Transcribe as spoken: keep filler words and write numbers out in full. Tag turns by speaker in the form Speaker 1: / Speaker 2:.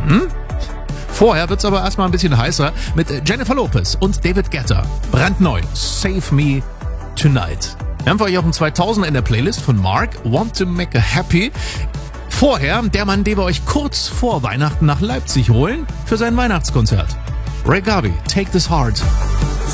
Speaker 1: Mhm. Vorher wird's aber erstmal ein bisschen heißer mit Jennifer Lopez und David Guetta. Brandneu, Save Me Tonight. Wir haben für euch auch ein zweitausender in der Playlist von Mark, Want to Make Her Happy. Vorher der Mann, den wir euch kurz vor Weihnachten nach Leipzig holen für sein Weihnachtskonzert. Ray Garvey, Take This Heart.